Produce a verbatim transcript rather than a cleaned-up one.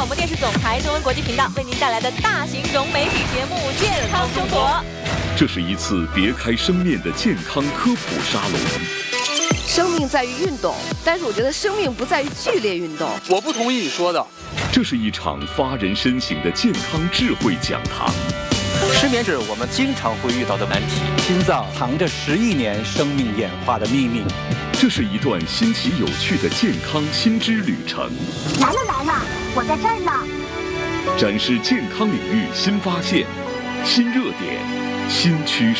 广播电视总台中文国际频道为您带来的大型融媒体节目《健康生活》。 这是一次别开生面的健康科普沙龙。 生命在于运动，但是我觉得生命不在于剧烈运动。 我不同意你说的。 这是一场发人深省的健康智慧讲堂。 失眠是我们经常会遇到的难题。心脏藏着十亿年生命演化的秘密。 这是一段新奇有趣的健康新知旅程。 来了来了，我在这儿呢。 展示健康领域新发现、新热点、新趋势。